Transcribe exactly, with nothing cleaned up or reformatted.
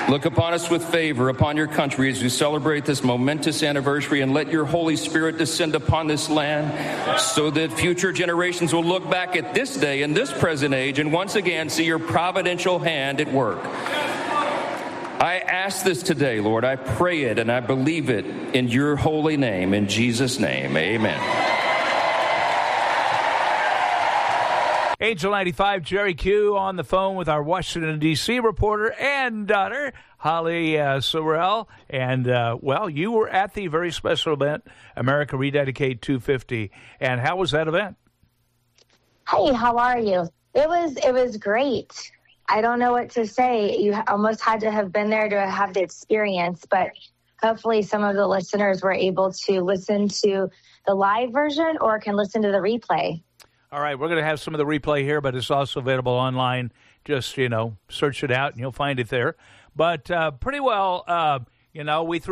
Look upon us with favor, upon your country as we celebrate this momentous anniversary, and let your Holy Spirit descend upon this land so that future generations will look back at this day in this present age and once again see your providential hand at work. I ask this today, Lord. I pray it and I believe it in your holy name. In Jesus' name, amen. Angel ninety-five, Jerry Q on the phone with our Washington, D C reporter and daughter, Holly uh, Sorrell. And, uh, well, you were at the very special event, America Rededicate two fifty. And how was that event? Hey, how are you? It was it was great. I don't know what to say. You almost had to have been there to have the experience, but hopefully some of the listeners were able to listen to the live version or can listen to the replay. All right, we're going to have some of the replay here, but it's also available online. Just, you know, search it out and you'll find it there. But uh, pretty well, uh, you know, we threw